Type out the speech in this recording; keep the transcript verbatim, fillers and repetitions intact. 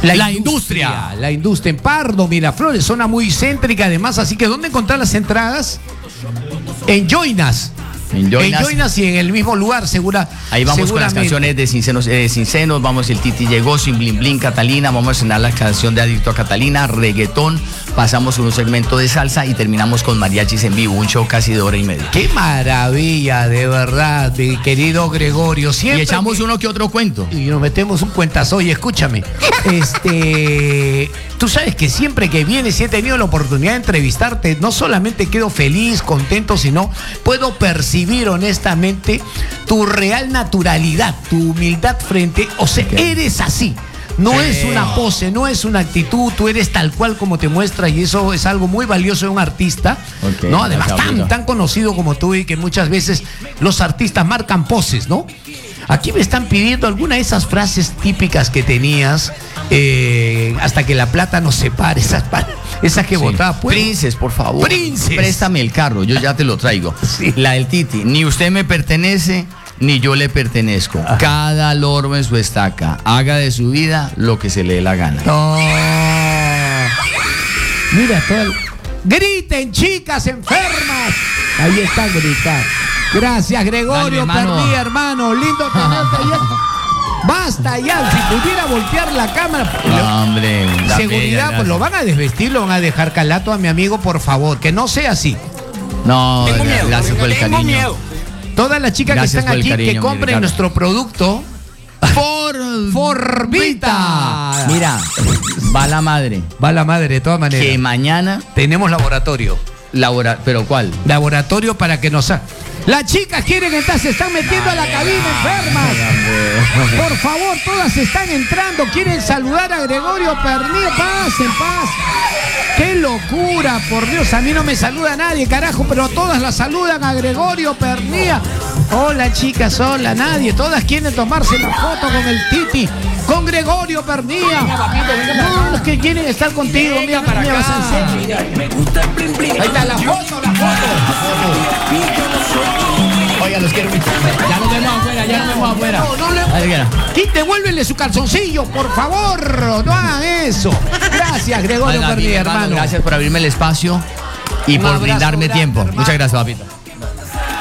La, la industria. industria. La industria en Pardo, Miraflores, zona muy céntrica además. Así que, ¿dónde encontrar las entradas? En Joinas. En Joinas. En Joinas y en el mismo lugar, segura. Ahí vamos con las canciones de Sin Senos, eh, Sin Senos, vamos El Titi Llegó, Sin Blin Blin, Catalina, vamos a cenar la canción de Adicto a Catalina, reggaetón, pasamos con un segmento de salsa y terminamos con mariachis en vivo, un show casi de hora y media. ¡Qué maravilla, de verdad, mi querido Gregorio! Siempre y echamos me... uno que otro cuento. Y nos metemos un cuentazo. Oye, escúchame, este... tú sabes que siempre que vienes y he tenido la oportunidad de entrevistarte, no solamente quedo feliz, contento, sino puedo percibir honestamente tu real naturalidad, tu humildad frente, o sea, okay. Eres así. No sí. es una pose, no es una actitud, tú eres tal cual como te muestras y eso es algo muy valioso de un artista, okay, ¿no? Además tan, tan conocido como tú y que muchas veces los artistas marcan poses, ¿no? Aquí me están pidiendo alguna de esas frases típicas que tenías, eh, hasta que la plata nos separe, esas, esas que sí. votaba. Princes, por favor. Princes. Préstame el carro, yo ya te lo traigo. Sí. La del Titi, ni usted me pertenece, ni yo le pertenezco. Ajá. Cada loro en su estaca. Haga de su vida lo que se le dé la gana. No. Mira, todo el... griten, chicas enfermas. Ahí están gritando. Gracias, Gregorio. Dale, perdí, hermano. Lindo tenerte ya. Basta ya. Si pudiera voltear la cámara. No, hombre. Seguridad, bella, pues lo van a desvestir, lo van a dejar calato a mi amigo, por favor. Que no sea así. No, tengo miedo, gracias por el cariño. Miedo. Todas las chicas gracias que están aquí, cariño, que compren nuestro producto. Por Forbita. Mira, va la madre. Va la madre, de todas maneras. Que mañana tenemos laboratorio. Labora, ¿pero cuál? Laboratorio para que nos... Las chicas quieren entrar, se están metiendo a la cabina enfermas. Por favor, todas están entrando, quieren saludar a Gregorio Pernía. Paz, en paz. ¡Qué locura! Por Dios, a mí no me saluda nadie, carajo, pero todas la saludan a Gregorio Pernía. Hola, chicas, hola, nadie. Todas quieren tomarse la foto con el Titi, con Gregorio Pernía. No, los que quieren estar contigo, mira, para acá. Ahí está la foto, la foto. Oiga, los quiero mucho. Ya nos vemos afuera, ya nos vemos afuera. No, no le... Quín, devuélvele su calzoncillo, por favor. No hagan eso. Gracias, Gregorio Pernía, hermano. Gracias por abrirme el espacio y Un por abrazo, brindarme grande, tiempo. hermano. Muchas gracias, papito.